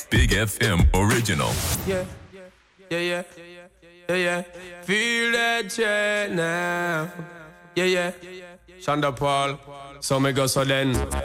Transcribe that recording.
Big FM original. Yeah, yeah, yeah, yeah, yeah. Feel that jet now. Yeah, yeah. Shonda Paul, so me go so then.